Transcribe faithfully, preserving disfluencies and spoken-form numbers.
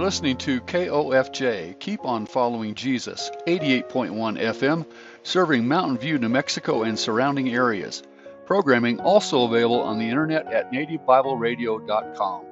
listening to K O F J, Keep on Following Jesus, eighty-eight point one F M, serving Mountain View, New Mexico and surrounding areas. Programming also available on the internet at native bible radio dot com.